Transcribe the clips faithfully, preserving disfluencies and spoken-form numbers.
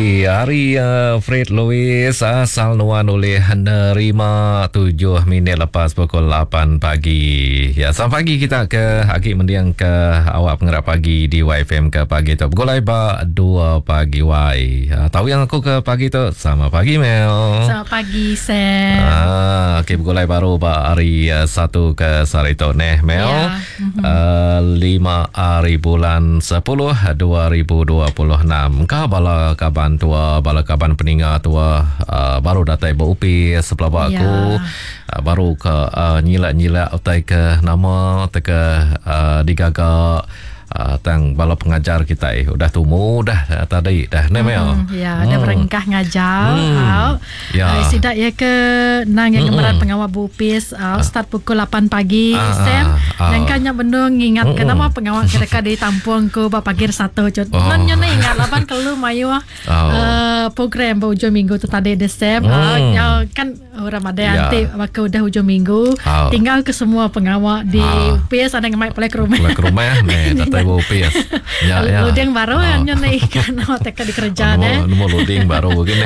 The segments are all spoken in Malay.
Okey, hari uh, Fred Louis asal nuan oleh nerima tujuh minit lepas pukul lapan pagi. Ya, selamat pagi kita ke Hakik mendiang ke awak penggerak pagi di Y F M ke pagi tu. Pukul ba dua pagi Y. Uh, tahu yang aku ke pagi tu? Selamat pagi Mel. Selamat pagi Sam. Ah, okey, pukul baru ba hari uh, satu ke hari tu neh Mel. Ya. Mm-hmm. Uh, lima hari bulan sepuluh dua ribu dua puluh enam. Kah bala kaban tua, bala kaban peningat tua uh, baru datai berupis sebelah ya. aku uh, baru ke uh, nyilak-nyilak utai ke nama teka uh, digagak Uh, tang bala pengajar kita eh udah tumu dah uh, tadi dah nemel hmm, ya hmm. ada berengkah ngajar hmm. ya uh, sidak ya ke nang yang gemeran hmm. pengawal bupis uh, start pukul lapan pagi uh, Sam uh, dan kanya bendung ingat uh, kenapa pengawal mereka di tampung ke bapagir satu jod oh. non nyone ingat lapan kelu mayu uh, uh, program hujung minggu tu tadi de Sam hmm. uh, ya, kan uh, Ramadan yeah. nanti maka udah hujung minggu uh. tinggal ke semua pengawal di uh. upis ada yang mai pelek rumah pelek rumah nih Bopis. Ya, ya. Loading baru kan oh. Nih kan teka di kerjaan eh. Nemu loading baru begini.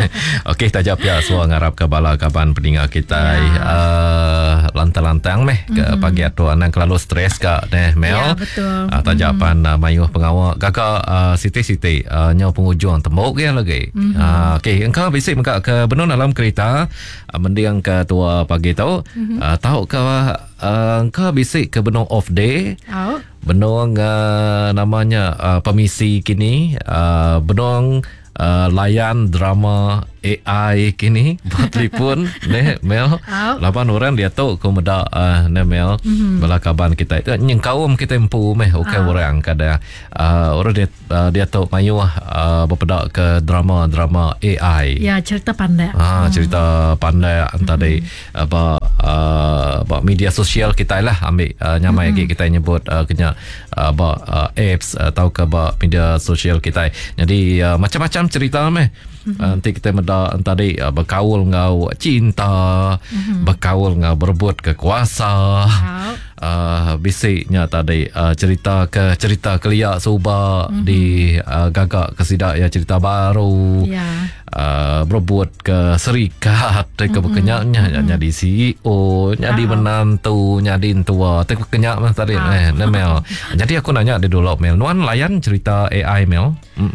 Okey, tajap ya so ngarap ke bala kaban pendengar kita ya. uh, lantang-lantang meh ke mm-hmm. pagi atau anak lalu stres ke neh Mel. Ya, betul. Uh, tajapan mm-hmm. uh, mayuh pengawal kakak uh, siti-siti uh, nyaw penghujung tembok ya lagi. Mm-hmm. Uh, Okey, engkau bisik muka ke benun dalam kereta uh, mendiang ke tua pagi tu. Mm-hmm. Uh, tahu ke uh, engkau bisik ke benung off day. Oh. Benung uh, namanya uh, pemisi kini uh, benung uh, layan drama A I kini buat telefon ne Mel lapan orang dia tahu ko meda uh, ne Mel mm-hmm. bala kaban kita itu nyeng kaum kita empu meh okey oh. orang kada uh, orang dia uh, dia tahu mayu uh, berpedak ke drama-drama A I ya cerita pandai ah hmm. cerita pandai antara mm-hmm. apa uh, apa media sosial kita lah ambil uh, nyamai mm-hmm. kita nyebut uh, kena uh, apa uh, apps atau ke uh, media sosial kita jadi uh, macam-macam cerita meh. Mm-hmm. Nanti kita meda tadi uh, berkaul ngau cinta, mm-hmm. berkaul ngau berebut kekuasa. Wow. Uh, bisiknya tadi uh, cerita ke cerita kelia suba mm-hmm. di uh, gagak kesidak ya cerita baru. Yeah. Uh, berebut ke serikat mm-hmm. ke bekenyaknya mm-hmm. jadi C E O, jadi wow. menantu, jadi tua, tek bekenyak mah tadi wow. eh Mel. Jadi aku nanya di dulu Mel, nuan layan cerita A I Mel?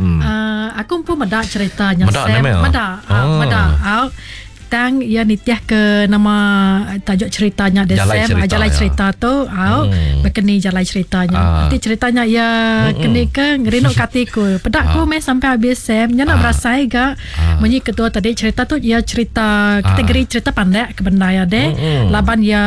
Uh, aku pun meda ceritanya Meda, meda uh, meda uh, tang ya nitiah ke nama tajuk ceritanya de Jalai Sam cerita, jalai ya. cerita tu au hmm. berkeni jalai ceritanya ah. nanti ceritanya ya hmm. keni ke ngerinuk katiku pedak ah. ku meh sampai habis Sam nya nak ah. berasai ga ah. menyi ketua tadi cerita tu ya cerita kategori ah. cerita pandai ke benda ya de hmm. laban ya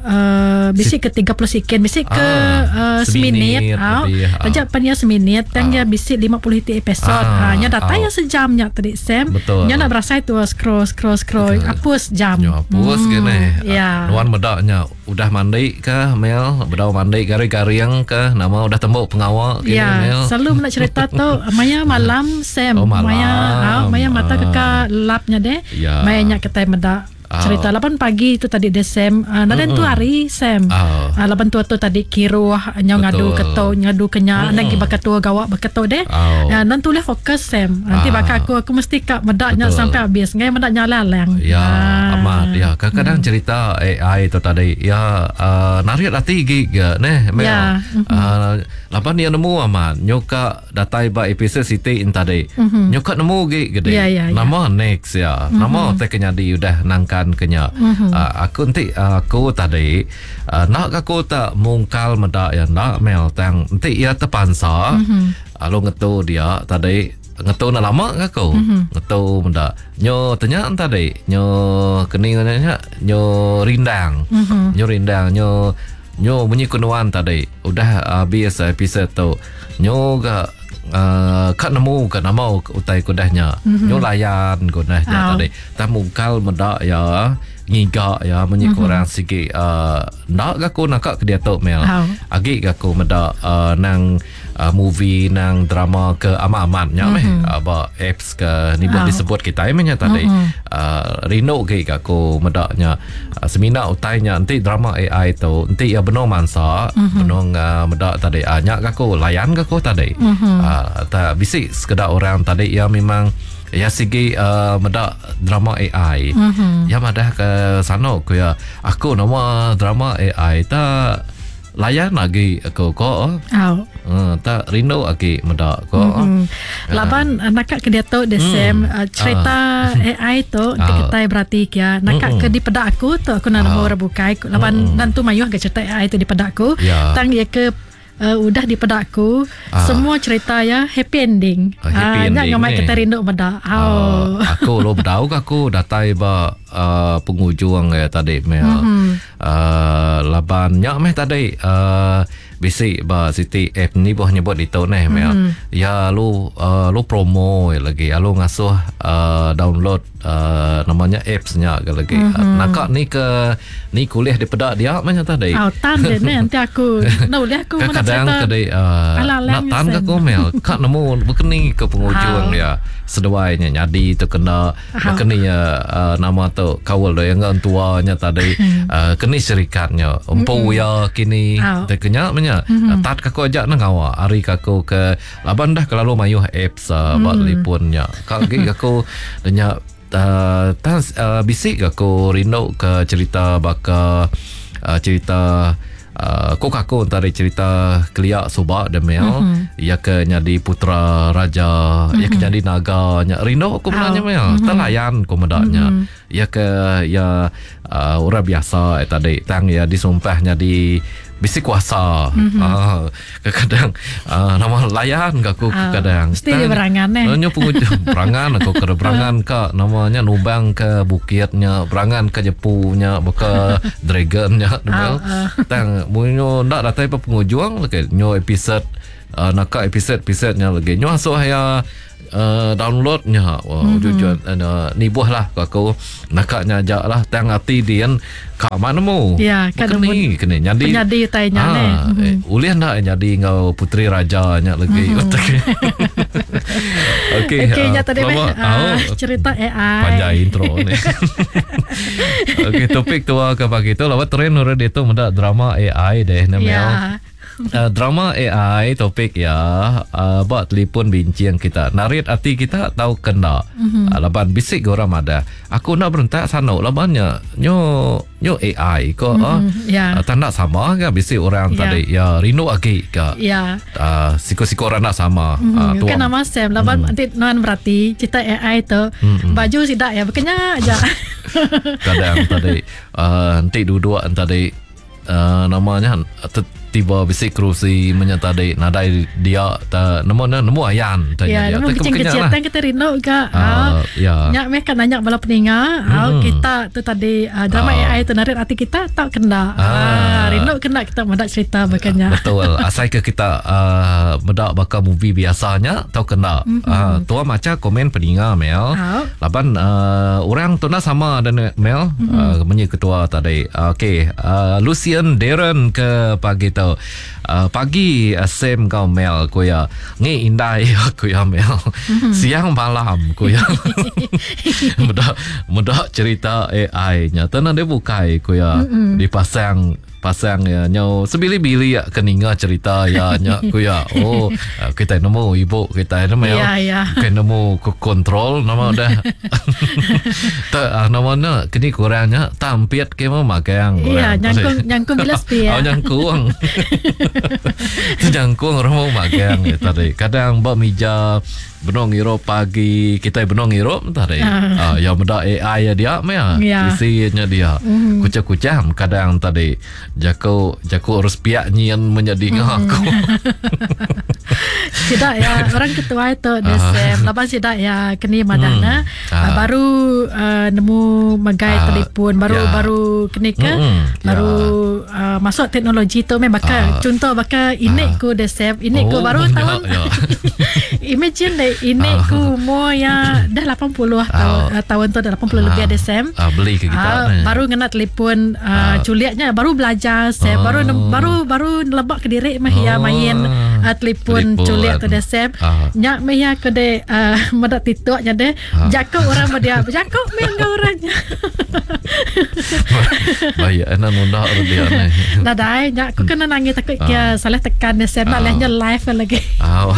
uh, bisik ke tiga puluh sekian bisik ke ah. uh, seminit au tajak pan ya seminit tang ah. ya bisik lima puluh episode ah. nya data ya sejamnya tadi Sam nya nak berasai tu scroll scroll scroll hapus jam. Ya, hapus hmm, gini. Ya. Nuan medaknya udah mandi ke Mel, bedau mandi gari-gariang ke nama udah tembok pengawal gini ya, Mel. Selalu nak cerita tu Maya malam Sam. Oh, malam. Maya ah, Maya mata ke lapnya deh. Ya. Maya nyak ketai medak. Cerita oh. lapan pagi itu tadi de Sam uh, naden tu hari Sam oh. uh, lapan tu tu tadi kiru nyau ngadu keto ngadu kenya nang gi bakatua gawak bakato deh oh. uh, nan tu le fokus Sam nanti ah. baka aku aku mesti kak medaknya sampai habis ngai medaknya laleng ya uh. amat ya kadang-kadang hmm. cerita A I itu tadi ya uh, narik hati gig neh Mel ya. uh-huh. uh, lapan dia nemu amat nyoka datai ba episode siti in tadi uh-huh. nyoka nemu gig gede ya, ya, nama ya. next ya uh-huh. nama teh kenya di udah nangka kenya mm-hmm. uh, aku nanti uh, aku tadi uh, nak aku tak mungkal medak ya nak Mel tang nanti ia terpansa mm-hmm. uh, lo ngetu dia tadi ngetu nak lama ke aku mm-hmm. ngetu medak nyo tanya tadi nyo keningnya nyo rindang mm-hmm. nyo rindang nyo nyo bunyi kunuan tadi udah habis uh, episode tu nyo ga Uh, kat nemu kat nama utai kudahnya mm-hmm. nyo layan kudahnya oh. tadi tamungkal medak ya ngigak ya menyi mm-hmm. korang sikit uh, nak aku nak ke dia tu Mel agi aku meda uh, nang uh, movie nang drama ke amat-amat nya meh mm-hmm. aba apps ke ni boleh disebut kita emangnya tadi mm-hmm. uh, rino ke aku meda nya uh, seminar utainya nanti drama A I tu nanti ya benar mansa mm-hmm. benar uh, meda tadi uh, nyak aku layan aku tadi mm-hmm. uh, ta bisik sekedar orang tadi ya memang ya segi uh, meda drama A I mm-hmm. ya madah ke sana ku ya aku nama drama A I ta layan lagi aku ko oh. uh, ta rindu lagi meda ko mm-hmm. uh. laban nak ke dia tu the same mm. uh, cerita uh. A I tu uh. kita berarti ya nak mm-hmm. ke di pedak aku tu aku nak uh. mau rebukai laban mm-hmm. nantu mayuh ke cerita A I tu di pedak aku yeah. tang dia ke Uh, udah di pedakku ah. semua cerita ya happy ending. Uh, happy uh, ending. Nak ngamai kita rindu medak. Oh. Uh, aku lo bedau aku datai ba uh, penghujung ya tadi Mel. Mm-hmm. Uh, laban nyak meh tadi uh, bisi ba Siti app ni boh nyebut itu neh Mel. Mm-hmm. Ya lu uh, lu promo ya lagi. Ya lu ngasuh uh, download uh, namanya apps-nya lagi. Mm-hmm. Uh, nak ni ke ni kuliah di pedak dia mana tadi. Oh, tan deh nanti aku. Nah, udah aku mana kadang kadai uh, nak tan ke komel kak nemu berkeni ke penghujung ya sedawainya nyadi tu kena berkeni ya uh, nama tu kawal do yang tuanya tadi uh, keni syarikatnya empu ya kini tekenya menya tat kako ajak nang awa ari kako ke laban dah kalau mayuh apps uh, buat lipunnya kak gi kako denya uh, tas uh, bisik kako rindu ke cerita baka uh, cerita Uh, kok aku antara cerita Keliak Sobak dan Mel mm-hmm. ya ke nyadi putra raja mm-hmm. ya ke nyadi naga nya rindu aku benarnya Mel mm-hmm. telayan ko medaknya mm-hmm. ya ke ya uh, orang biasa eh, tadi tang ya disumpah nyadi bisi kuasa mm-hmm. uh, kadang uh, nama layan ke aku uh, kadang mesti dia berangan eh nyo penghujung berangan aku ke berangan ke namanya nubang ke bukitnya berangan ke jepunya buka dragonnya uh, uh. tang munyo ndak datai pa penghujung lagi nyo episode uh, nak episode episode-nya lagi nyo asuh ya Uh, downloadnya wah wow, jujur mm-hmm. uh, ni buah lah aku nakaknya ajak lah tang hati dian kat mana mu ya kan ni kena jadi jadi tanya ah, ne eh, ulian nak jadi ngau putri raja nya lagi okey okey nya tadi meh cerita A I panjang intro ni okey topik tu ke pagi tu lawat trend ora dia tu mendak drama A I deh namanya yeah. Uh, drama A I topik ya uh, buat telefon bincang kita narit hati kita tahu kena mm-hmm. uh, laban bisik orang ada aku nak berentak sana labannya nyo nyo A I ko mm-hmm. uh, yeah. uh, tak nak sama ke bisik orang yeah. tadi ya rindu lagi ke yeah. uh, siko-siko orang nak sama mm-hmm. uh, kan nama Sam laban mm. nanti non berarti cerita A I tu mm-hmm. baju tidak ya berkenyak aja kadang tadi uh, nanti dua-dua tadi uh, namanya t- tiba bisik kerusi menyatadai nadai dia ta nemu nemu ayan tanya ya, dia nemu kecil-kecil tan kita rindu ke ah ya nyak meh kan nanya bala peninga hmm. kita tu tadi uh, drama uh. A I tu narik hati kita tak kena ah. ah rindu kena kita mendak cerita bakanya betul asal ke kita uh, mendak bakal movie biasanya tau kena mm-hmm. uh, tua macam komen peninga Mel oh. laban uh, orang tu nak sama dan Mel mm-hmm. uh, menye ketua tadi uh, okey uh, Lucian Darren ke pagi Uh, pagi uh, Sam kau Mel ko ya ngi indai ko ya Mel mm-hmm. siang malam ko ya mudah mudah cerita A I nya tanah dia bukai ko ya mm-hmm. dipasang pasang ya nyau sebili-bili ya keninga cerita ya nya ko ya oh uh, kita nemu ibu kita nemu ya ya kita nemu ko kontrol nama dah tak uh, namanya kini kurangnya tampiat ke mau magang iya nyangkung nyangkung bilas pia oh nyangkung tu nyangkung orang mau magang ya tadi kadang bak meja benong iro pagi kita benong iro tadi ah ya muda A I ya dia meh yeah. isinya dia mm-hmm. kucah-kucah kadang tadi jago jago harus piak nyian menjadi mm-hmm. aku tidak ya orang ketua itu desem lepas tidak ya kini madana hmm. uh, baru uh, nemu magai uh, telefon baru yeah. baru kini ke mm-hmm. baru yeah. uh, masuk teknologi tu memang bakal uh, contoh bakal ini uh, ku desem ini ku oh, baru yeah, tahun yeah. imagine deh ini ku umur ya dah lapan puluh tahun, uh, tahun tu dah lapan puluh uh, lebih ada Sam. Uh, beli ke kita. Uh, baru kena telefon uh, uh, Julietnya baru belajar Sam. Uh, baru baru baru lebak ke diri mah ya main uh, telefon Juliet tu dah Sam. Uh, Nyak mah ya ke de uh, madak tituknya deh. Uh, Jakok orang dia. Jakok main ke orangnya. Baik anak nunda dia ni. Dah dah nyak aku kena nangis takut dia salah tekan dah Sam nak lehnya live lagi. Oh.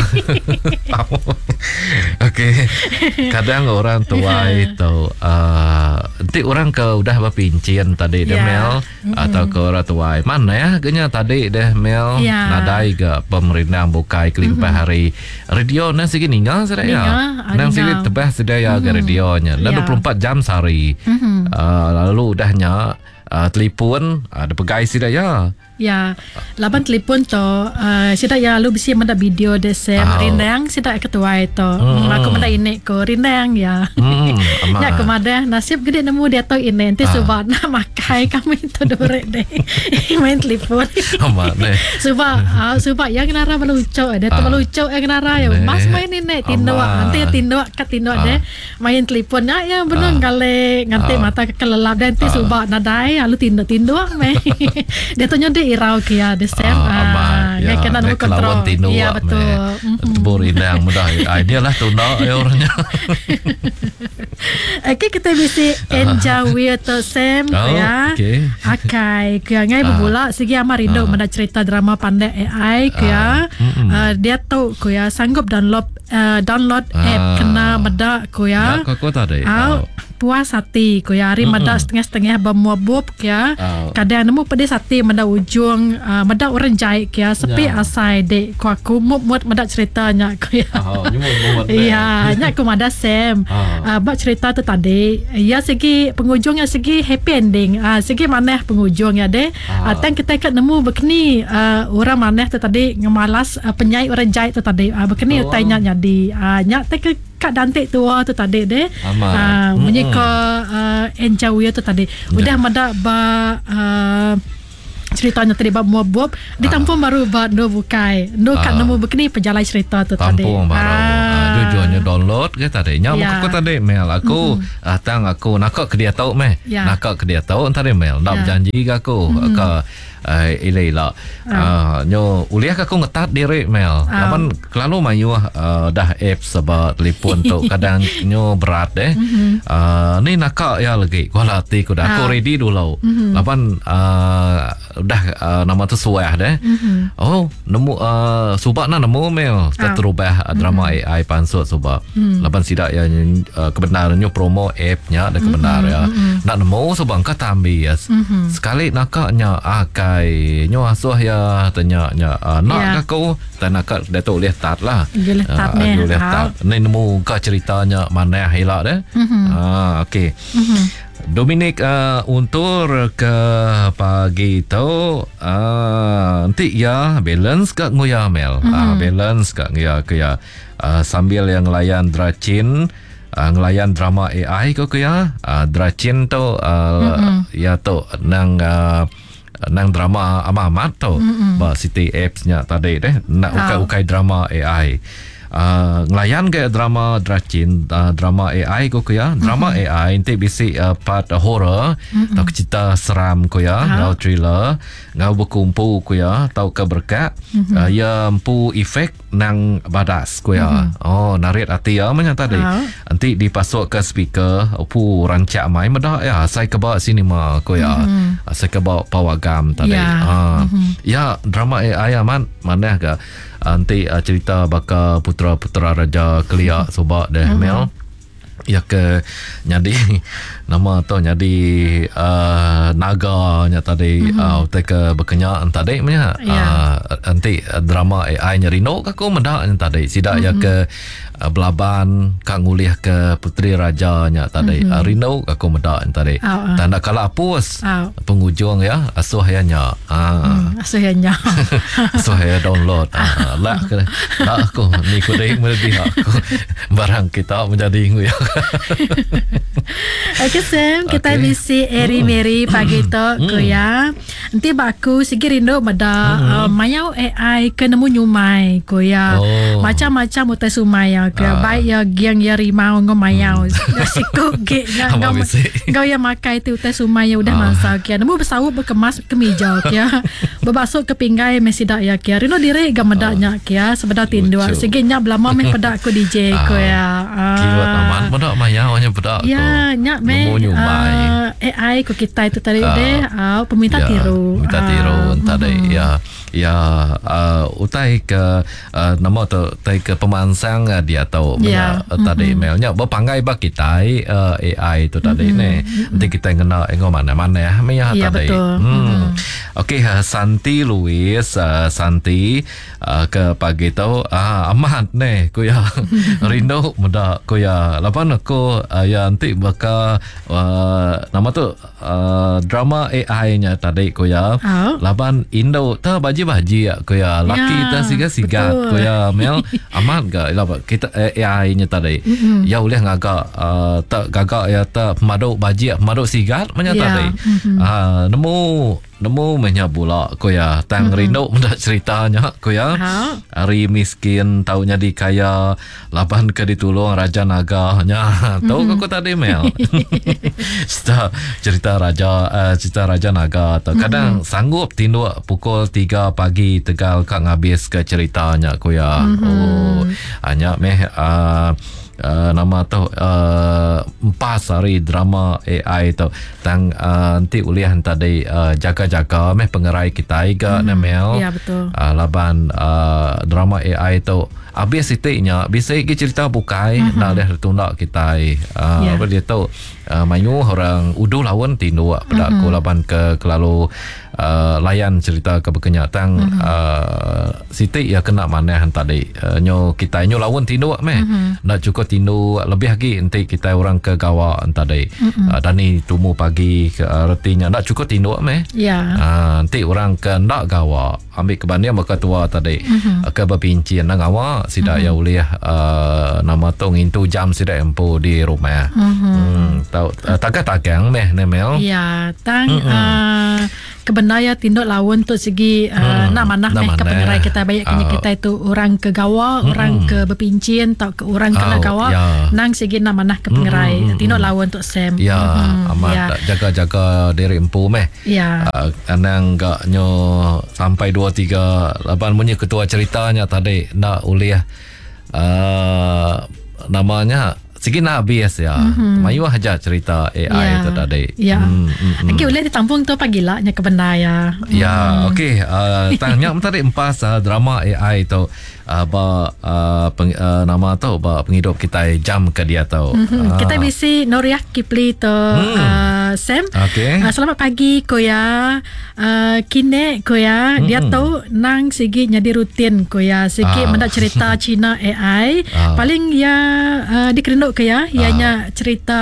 Okey. Kadang orang tua itu uh, nanti orang ke udah berpincin tadi yeah. Mel mm-hmm. atau ke orang tua mana ya genya tadi deh Mel yeah. nadai ke pemerintah bukai kelimpah mm-hmm. hari radio na segi ninggal sudah ya. Nang segi tebah sudah ya ke radionya. Dan dua puluh empat jam sehari. Mm-hmm. Uh, lalu udahnya uh, telefon ada pegai sudah ya. Ya, laban telefon tu, uh, sida ya lu bisi menda video de sem oh. rindang sida ketua itu. Hmm. Aku menda ini ko rindang ya. Hmm, ya kemada nasib gede nemu dia tu ini nanti ah. Subah nak makai kami itu dorek deh main telefon. Amat deh. Subah, uh, subah yang nara melucu, dia tu melucu yang nara ya. Mas main ini tindua, nanti tindua kat tindua deh main telefonnya ya benar kali nganti mata kelelap dan nanti subah nadai lalu tindua tindua main. Dia tu nyodi irau kia de sem ah ya kena nak kontrol ya betul tebur indang mudah idea lah tuna orangnya. Okey kita bisa enjoy to sem ya akai kia ngai berbola segi amarindo menda cerita drama pandai A I kia dia tahu kia sanggup download download app kena meda kia kau tadi puas hati ko ya hari meda setengah-setengah bermuabub ya oh. Kadang nemu pedis hati meda ujung uh, meda orang jahit ya sepi yeah. Asai dek ko aku mut meda ceritanya ko ya oh iya nya ko meda sem oh. uh, bab cerita tu tadi ya segi penghujungnya segi happy ending uh, segi maneh penghujungnya deh oh. uh, Tang kita kat nemu bekni uh, orang maneh tu tadi ngemalas uh, penyai orang jahit tu tadi uh, bekni oh. Tanya jadi uh, nya te kat dantik tua tu tadi deh uh, munyi ko uh, enjoy tu tadi udah yeah. Mada ba uh, ceritanya tadi bab muabub di tampung baru ba no bukai no kat nemu begini pejalan cerita tu tadi tampung baru ah. Jujurnya download ke tadi nya yeah. Aku tadi mail aku mm-hmm. uh, tang aku nak ke dia tahu meh yeah. Nak ke dia tahu tadi mail nak yeah. Janji ke aku mm-hmm. ke Uh, ilai lah uh, nyo uliah aku ngetat diri mail laman uh. Kelalu mayu uh, dah app sebab telefon tu kadang nyo berat deh mm-hmm. uh, ni nakak ya lagi gua latih aku dah uh. Aku ready dulu mm-hmm. Lapan uh, dah uh, nama tu suah deh mm-hmm. Oh nemu uh, subak na nemu mail uh. terubah uh, drama mm-hmm. A I pansut subak mm-hmm. Lapan sidak ya uh, kebenarannya promo app-nya ada kebenar mm-hmm. Ya mm-hmm. Nak nemu subak ka tambi yes. Mm-hmm. Sekali nakaknya akan nyo asuh ya tanya nya uh, nak yeah. Kau tak nak datuk lihat tat lah boleh tat ni boleh tat ni nemu ka ceritanya mana hilak deh mm-hmm. ah okey mm-hmm. Dominic uh, untuk ke pagi tu uh, nanti ya balance kat ngoya mel mm-hmm. uh, balance kat ngoya ke ya uh, sambil yang layan dracin uh, ngelayan drama A I kau ke ya uh, dracin tu uh, mm-hmm. Ya tu nang uh, nang drama amat-amat tu mm-hmm. Ba City Apps-nya tadi deh nak ukai-ukai drama A I uh, ngelayan ke drama Dracin uh, drama A I ko ya drama mm-hmm. A I nanti bisi uh, part uh, horror mm-hmm. Tau cerita seram ko ya ngau thriller ngau berkumpul ko ya tau ke berkat mm-hmm. uh, ya empu efek nang badas ko ya mm-hmm. Oh narik hati ya macam tadi uh. Nanti dipasok ke speaker pu rancak mai medak ya saya ke bawa cinema ko ya mm-hmm. Saya ke bawa pawagam tadi yeah. uh, mm-hmm. Ya drama A I aman mana ke nanti uh, cerita bakal putera-putera raja kelia mm-hmm. Sobak deh mm-hmm. Mel ya ke nyadi nama tu nyadi uh, naganya tadi mm-hmm. uh, ke berkenyak tadi punya yeah. uh, nanti uh, drama A I nya Rino aku mendak tadi sidak mm-hmm. Ya ke uh, Belaban kang nguliah ke puteri rajanya tadi mm-hmm. uh, Rino aku mendak tadi oh, uh. Tanda kala apus oh. Pengujung ya asuh ya nya ah mm, asuh ya nya asuh ya download ah lah ke lah aku ni ku dei melebih aku barang kita menjadi ya. Okay Sam, kita okay. Bisi Eri Meri pagi tu mm. Ko ya. Nanti baku sigi rindu pada mm. uh, mayau A I ke nemu nyumai ko ya. Oh. Macam-macam utai sumai ya Kaya baik ya giang ya rimau ngomayau. Sikuk ge ngau ngau ya makai tu teh sumai udah masa kia. Nemu bersawut berkemas kemeja kia. Berbasuk ke pinggai mesti dak ya kia. Rino diri gamedaknya kia sebeda tindu. Seginya belama meh pedak ku D J ko ya. Kiwat aman pedak mayau nya pedak. Ya nyak meh A I ko kita itu tadi deh peminta tiru. Peminta tiru tadi ya. Ya uh, utai ke uh, nama tu utai ke pemansang uh, dia tahu yeah. uh, tadi mm-hmm. emailnya berpanggai bak kita uh, A I tu tadi mm-hmm. ni nanti kita kena engau mana-mana ya maya yeah, tadi. Betul. Hmm. Mm-hmm. Okey uh, Santi Louis uh, Santi uh, ke pagi tu ah uh, amat ni ku ya rindu muda ku ya lapan aku uh, ya nanti baka uh, nama tu uh, drama A I-nya tadi ku ya oh. lapan Indo ta baji baji ya ko ya laki ya, ta siga siga ko ya mel amat ga ila kita A I nya tadi mm-hmm. ya boleh ngaga uh, ta gaga ya ta madu baji madu siga menya yeah. tadi mm-hmm. uh, nemu nemu menya pula ko ya tang mm-hmm. rindu mendak ceritanya ko ya hari miskin taunya di kaya laban ke ditulung raja naga nya tahu mm-hmm. ko tadi mel cerita cerita raja uh, cerita raja naga atau kadang mm-hmm. sanggup tindu pukul tiga pagi Tegal kak ngabis ke ceritanya ko ya mm-hmm. oh hanya meh uh, Uh, nama tu uh, empat hari drama A I tu tang uh, nanti uliah tadi uh, jaga-jaga meh pengerai kita iga mm-hmm. namel ya betul uh, laban uh, drama A I tu habis sitiknya bisa iki cerita bukai mm-hmm. nah dah tundak kita uh, yeah. apa dia tahu uh, mayu orang udu lawan tindu pada mm-hmm. aku laban ke kelalu uh, layan cerita ke berkenyataan mm-hmm. uh, sitik ya kena mana tadi uh, nyo kita nyo lawan tindu meh mm-hmm. nak cukup tindu lebih lagi nanti kita orang ke gawa tadi mm-hmm. uh, dan ni tumu pagi ke artinya nak cukup tindu meh ya uh, nanti orang ke nak gawa ambil kebandian maka tua tadi mm-hmm. uh, ke berpincian nak gawa sidak mm-hmm. ya uliah uh, nama tu ngintu jam sidak empu di rumah mm-hmm. hmm, tahu uh, tagak-tagang meh nemel ya tang mm-hmm. uh, kebenaya tinduk lawan tu segi uh, hmm, nak manah meh ke pengerai kita banyak uh, kita itu orang ke gawa mm, orang ke berpincin atau ke orang kena oh, gawa yeah. nang segi nak manah ke pengerai mm, tinduk lawan tu sem ya mm, amat ya. Jaga-jaga diri empu meh ya uh, anang gak nyo sampai dua tiga laban punya ketua ceritanya tadi nak uliah uh, namanya Segi nak habis ya. Mm-hmm. Mayu aja cerita A I yeah. tu tadi. Ya. Hmm, mm, mm. Okey, boleh ditampung tu pagi lah nya ke benda ya. Ya, mm. okey. Uh, tanya tadi empas uh, drama A I tu uh, ba uh, peng, uh, nama tu ba penghidup kita jam ke dia tu. Mm-hmm. Uh. Kita bisi Noriah Kipli tu mm. uh, Sam. Okey. Uh, selamat pagi Koya. Uh, kine Koya, mm-hmm. dia tahu nang segi nyadi rutin Koya. Segi uh. mendak cerita Cina A I. Uh. Paling ya uh, dikerenduk ke ya, ianya uh. cerita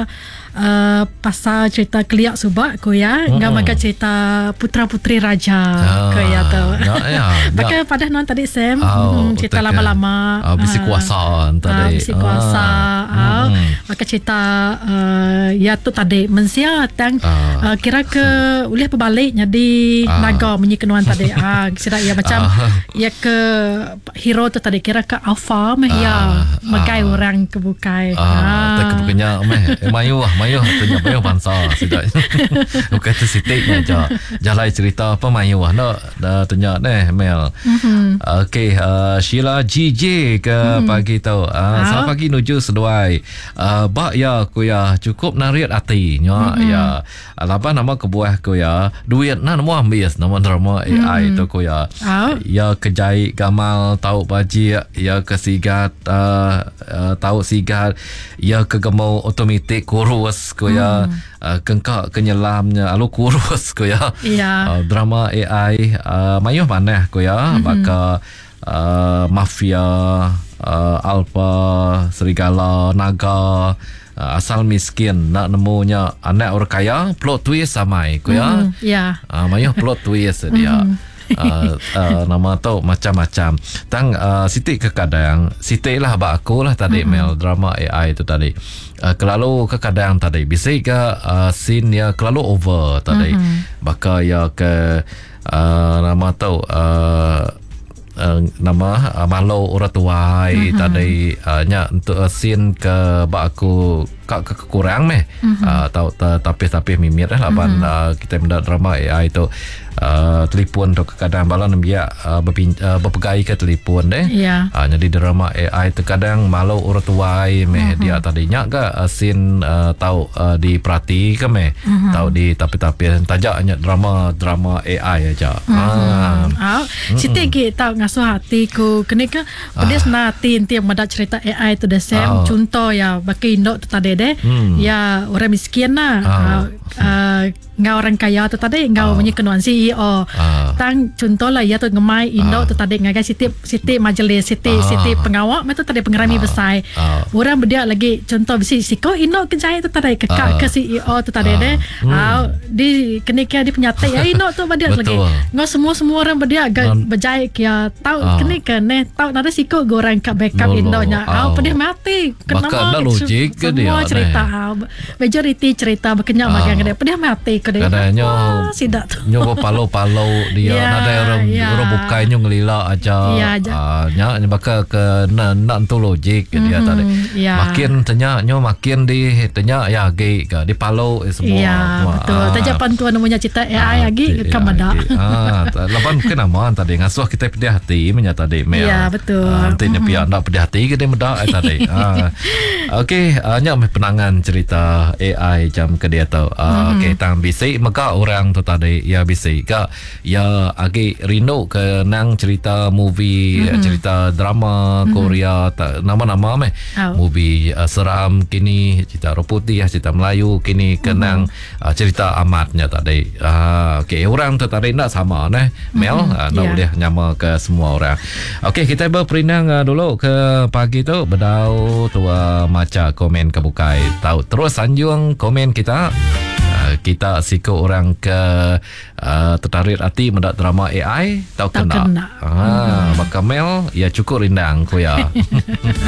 uh, pasal cerita keliak subak ko ya, enggak maka cerita putra-putri raja uh. ko ya tu. Ya ya. Pakai pada non tadi Sam, oh, hmm, cerita lama-lama uh, bisi kuasa uh, tadi. Uh, bisi kuasa. Uh, hmm. Maka cerita uh, ya tu tadi mensia tang uh. uh, kira ke ulih perbalik jadi uh. naga menyi kenuan tadi. Ah, uh, kira ya macam uh. ya ke hero tu tadi kira ke alpha meh uh. ya magai uh. orang kebukai. Ah, uh, tak kebukanya meh mayu ah mayu tanya mayu bangsa sudah. Bukan tu sitiknya je. Jalan cerita apa mayu ah nak dah tanya neh Mel. Mm-hmm. Okey, uh, Sheila G J ke mm-hmm. pagi tu. Uh, ah. Selamat pagi nuju seduai. Uh, bak ya ku ya cukup nariat hati nya mm-hmm. ya. Laban nama kebuah ku ya. Duit na nama ambil nama drama A I mm-hmm. tu ku ya. Oh. Ya kejai gamal tahu baji ya kesigat uh, uh, tahu sigat ya kegemau otomatik kurus ko ya hmm. uh, kengkak kenyelamnya alu kurus ko ya yeah. uh, drama A I uh, mayuh maneh ko ya mm-hmm. maka uh, mafia uh, alpha serigala naga uh, asal miskin nak nemunya anak orang kaya plot twist samai ko ya mm, yeah. uh, mayuh plot twist dia mm. Uh, uh, nama tu macam-macam tang uh, Siti kekadang Siti lah bak aku lah tadi mm-hmm. Mel drama A I tu tadi uh, kelalu kekadang tadi bisa ke uh, scene ya kelalu over tadi mm-hmm. baka ya ke uh, nama tu uh, uh, nama uh, malu orang tuai uh-huh. tadi uh, nya untuk uh, scene ke bak aku kak ke kurang meh uh-huh. uh, tau tapi-tapi mimir lah lapan uh-huh. uh, kita mendak drama A I itu uh, telefon tu kadang balan dia uh, berpin, uh, berpegai ke telefon deh yeah. uh, jadi drama A I tu kadang malu orang tuai meh uh-huh. dia tadinya ke uh, scene uh, tau uh, diperhati ke meh uh-huh. tau di tapi-tapi tajaknya drama drama A I aja uh-huh. ah ah siti ke tau ngasuh hati ku kene ke pedes ah. Nati tiap madak cerita A I tu dah sem oh. contoh ya baki indok tu tadi deh hmm. ya orang miskin lah oh. uh, uh, ngau orang kaya tu tadi ngau oh. punya kenuan C E O oh. tang contoh lah ya tu ngemai indok oh. tu tadi ngagai siti siti majlis siti oh. siti pengawak tu tadi pengerami oh. besar oh. orang berdia lagi contoh bisi siko indok kejai tu tadi kekak oh. ke C E O tu tadi oh. deh hmm. uh, di kene ke di penyatai ya indok tu berdia lagi ngau semua semua orang berdia agak berjaya kia tahu oh. kene ke ne tahu nada siko goreng kat backup no, indoknya oh. pedih mati kenapa ada logik ke dia semua cerita majority cerita berkenyak oh. bagian dia pedih mati ke dia kadangnya sidak tu nyoba palau-palau dia yeah, nada orang yeah. orang bukainya ngelila aja yeah, uh, nya bakal ke nak tu logik mm-hmm. dia tadi yeah. makin tanya nyo makin di tanya ya ge ke di palau eh, semua yeah, betul ah. taja pantuan namanya cerita A I ah, lagi kamada ah lapan kenapa tadi ngasuh kita pedih hati menya tadi mel ya yeah, betul uh, nantinya mm-hmm. pihak nak pedih hati ke dia medak eh, tadi ah. okey uh, nya penangan cerita A I jam ke dia tahu uh, mm-hmm. okey tang bisi maka orang tu tadi ya bisi ka ya agi rindu ke nang cerita movie mm-hmm. cerita drama mm-hmm. Korea ta, nama-nama meh oh. movie uh, seram kini cerita Putih cerita Melayu kini kenang mm-hmm. uh, cerita amatnya tadi uh, okey orang tu tadi nak sama neh Mel mm-hmm. uh, nak yeah. boleh nyama ke semua orang. Okey kita berperinang uh, dulu ke pagi tu bedau tua maca komen kebukai tahu terus sanjung komen kita uh, kita siko orang ke uh, tertarik hati mendak drama A I tahu kena, kena. Ah, mm-hmm. Maka Mel ya cukup rindang ko ya